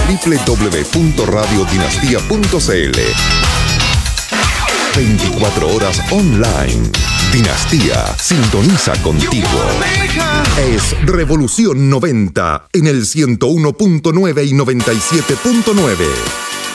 www.radiodinastía.cl. 24 horas online. Dinastía sintoniza contigo. Es Revolución 90 en el 101.9 y 97.9.